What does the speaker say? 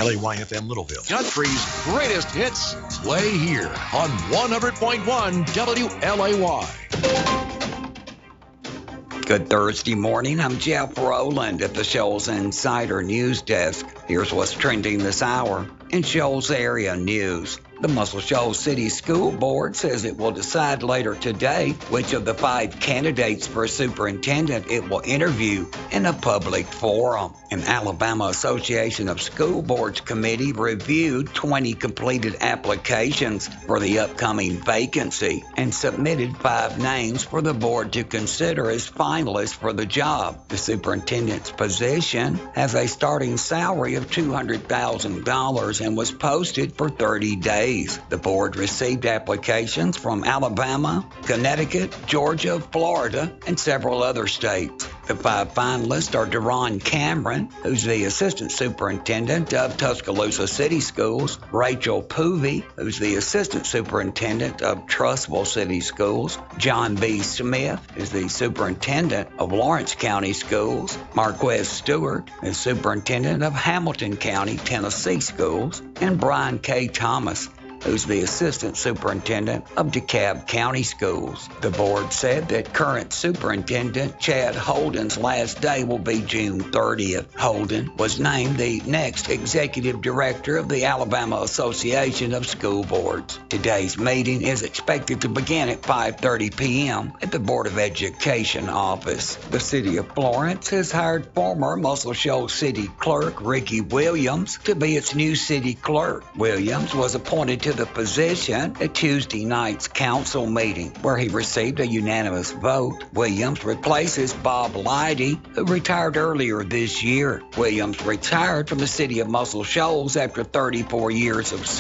LAYFM Littleville. Country's greatest hits play here on 100.1 WLAY. Good Thursday morning. I'm Jeff Rowland at the Shoals Insider News Desk. Here's what's trending this hour in Shoals area news. The Muscle Shoals City School Board says it will decide later today which of the 5 candidates for superintendent it will interview in a public forum. An Alabama Association of School Boards committee reviewed 20 completed applications for the upcoming vacancy and submitted 5 names for the board to consider as finalists for the job. The superintendent's position has a starting salary of $200,000 and was posted for 30 days. The board received applications from Alabama, Connecticut, Georgia, Florida, and several other states. The 5 finalists are Deron Cameron, who's the assistant superintendent of Tuscaloosa City Schools, Rachel Poovey, who's the assistant superintendent of Trussville City Schools, John B. Smith, who's the superintendent of Lawrence County Schools, Marquez Stewart is superintendent of Hamilton County, Tennessee Schools, and Brian K. Thomas, who's the assistant superintendent of DeKalb County Schools. The board said that current superintendent Chad Holden's last day will be June 30th. Holden was named the next executive director of the Alabama Association of School Boards. Today's meeting is expected to begin at 5:30 p.m. at the Board of Education office. The city of Florence has hired former Muscle Shoals City Clerk Ricky Williams to be its new city clerk. Williams was appointed to the position at Tuesday night's council meeting, where he received a unanimous vote. Williams replaces Bob Leidy, who retired earlier this year. Williams retired from the city of Muscle Shoals after 34 years of